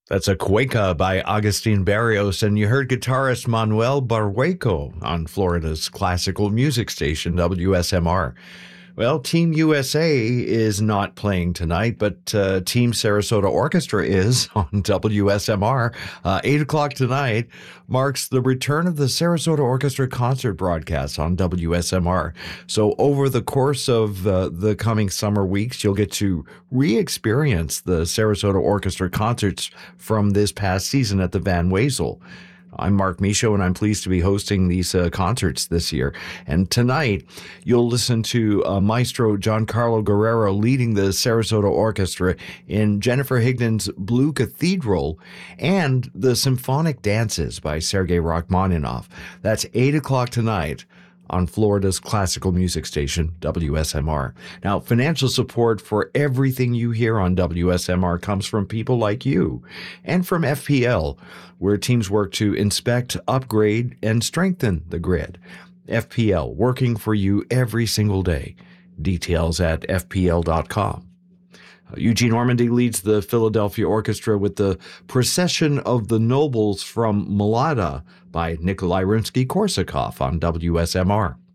That's a Cueca by Agustin Barrios, and you heard guitarist Manuel Barrueco on Florida's classical music station, WSMR. Well, Team USA is not playing tonight, but Team Sarasota Orchestra is on WSMR. 8 o'clock tonight marks the return of the Sarasota Orchestra concert broadcast on WSMR. So over the course of the coming summer weeks, you'll get to re-experience the Sarasota Orchestra concerts from this past season at the Van Wezel. I'm Mark Michaud, and I'm pleased to be hosting these concerts this year. And tonight, you'll listen to Maestro Giancarlo Guerrero leading the Sarasota Orchestra in Jennifer Higdon's Blue Cathedral and the Symphonic Dances by Sergei Rachmaninoff. That's 8 o'clock tonight on Florida's classical music station, WSMR. Now, financial support for everything you hear on WSMR comes from people like you and from FPL, where teams work to inspect, upgrade, and strengthen the grid. FPL, working for you every single day. Details at fpl.com. Eugene Ormandy leads the Philadelphia Orchestra with the Procession of the Nobles from Mlada by Nikolai Rimsky-Korsakov on WSMR.